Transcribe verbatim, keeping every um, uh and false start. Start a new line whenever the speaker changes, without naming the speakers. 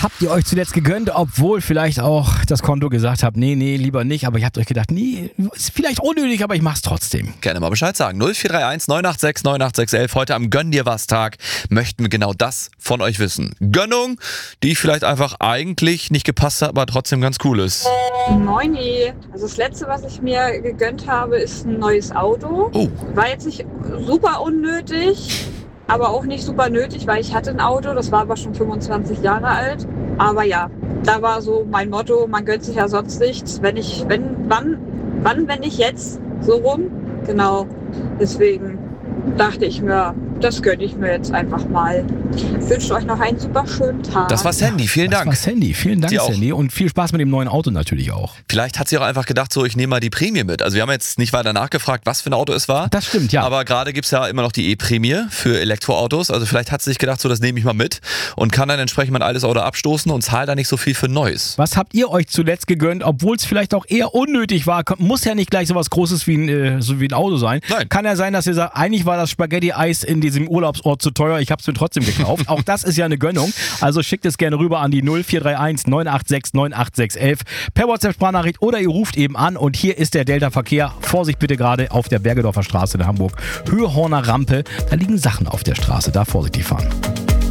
habt ihr euch zuletzt gegönnt, obwohl vielleicht auch das Konto gesagt habt, nee, nee, lieber nicht, aber ihr habt euch gedacht, nee, ist vielleicht unnötig, aber ich mach's trotzdem.
Gerne mal Bescheid sagen. null vier drei eins neun acht sechs neun acht sechs elf. Heute am Gönn dir was Tag möchten wir genau das von euch wissen. Gönnung, die vielleicht einfach eigentlich nicht gepasst hat, aber trotzdem ganz cool ist.
Moini. Also das letzte, was ich mir gegönnt habe, ist ein neues Auto.
Oh.
War jetzt nicht super unnötig, aber auch nicht super nötig, weil ich hatte ein Auto, das war aber schon fünfundzwanzig Jahre alt. Aber ja, da war so mein Motto, man gönnt sich ja sonst nichts. Wenn ich, wenn, wann, wann, wenn nicht jetzt, so rum. Genau, deswegen dachte ich mir, das gönne ich mir jetzt einfach mal. Ich wünsche euch noch einen super schönen Tag.
Das war Sandy, vielen
Das
Dank.
war Sandy, vielen Dank
Sie auch.
Sandy und viel Spaß mit dem neuen Auto natürlich auch.
Vielleicht hat sie auch einfach gedacht, so ich nehme mal die Prämie mit. Also wir haben jetzt nicht weiter nachgefragt, was für ein Auto es war.
Das stimmt, ja.
Aber gerade gibt es ja immer noch die E-Prämie für Elektroautos. Also vielleicht hat sie sich gedacht, so das nehme ich mal mit und kann dann entsprechend mein altes Auto abstoßen und zahlt dann nicht so viel für Neues.
Was habt ihr euch zuletzt gegönnt, obwohl es vielleicht auch eher unnötig war? Muss ja nicht gleich sowas Großes wie ein, äh, so wie ein Auto sein.
Nein.
Kann ja sein, dass ihr sagt, eigentlich war das Spaghetti-Eis in diesem Urlaubsort zu teuer, ich habe es mir trotzdem gekauft. Auch das ist ja eine Gönnung. Also schickt es gerne rüber an die null vier drei eins neun acht sechs neun acht sechs elf per WhatsApp-Sprachnachricht oder ihr ruft eben an und hier ist der Delta-Verkehr. Vorsicht bitte gerade auf der Bergedorfer Straße in Hamburg. Höhehorner Rampe, da liegen Sachen auf der Straße, da vorsichtig fahren.